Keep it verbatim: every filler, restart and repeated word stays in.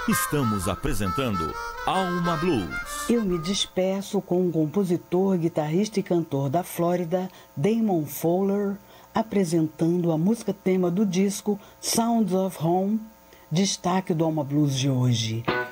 Estamos apresentando Alma Blues. Eu me despeço com o compositor, guitarrista e cantor da Flórida, Damon Fowler, apresentando a música tema do disco Sounds of Home, destaque do Alma Blues de hoje.